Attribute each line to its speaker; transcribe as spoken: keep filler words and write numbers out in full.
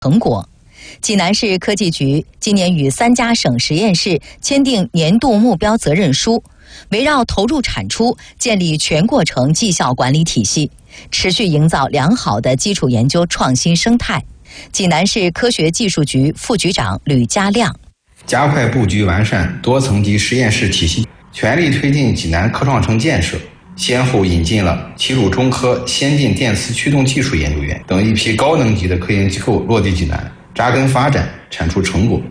Speaker 1: 成果。济南市科技局今年与三家省实验室签订年度目标责任书，围绕投入产出建立全过程绩效管理体系，持续营造良好的基础研究创新生态。济南市科学技术局副局长吕家亮：
Speaker 2: 加快布局完善多层级实验室体系，全力推进济南科创城建设，先后引进了齐鲁中科先进电磁驱动技术研究院等一批高能级的科研机构落地济南，扎根发展，产出成果。